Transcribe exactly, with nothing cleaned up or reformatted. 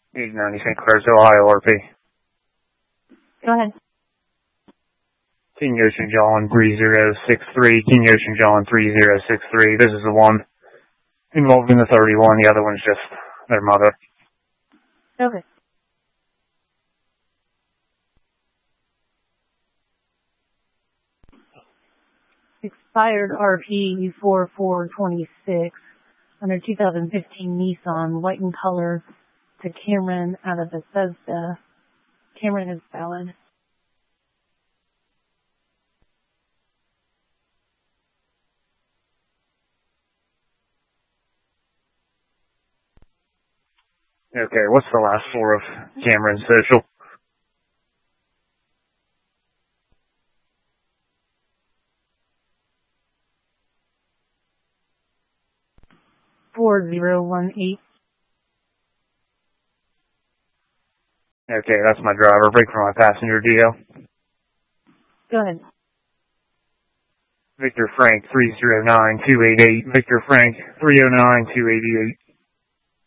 eight ninety Saint Clairs, Ohio, R P. Go ahead. King Ocean John three zero six three, King Ocean John three zero six three. This is the one involved in the thirty-one. The other one's just their mother. Okay. Expired R P four four twenty-six on a two thousand fifteen Nissan, white in color, to Cameron out of Bethesda. Cameron is valid. Okay, what's the last four of Cameron's social? four zero one eight. Okay, that's my driver. Break for my passenger, D L. Go ahead. Victor Frank three zero nine two eight eight. Victor Frank three zero nine two eight eight.